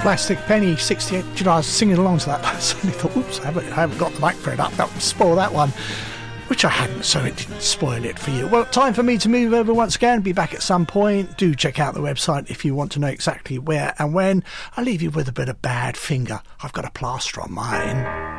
Plastic Penny 68. Do you know, I was singing along to that, but I suddenly thought, oops, I haven't got the microphone up. That would spoil that one. Which I hadn't, so it didn't spoil it for you. Well, time for me to move over once again. Be back at some point. Do check out the website if you want to know exactly where and when. I'll leave you with a bit of Badfinger. I've got a plaster on mine.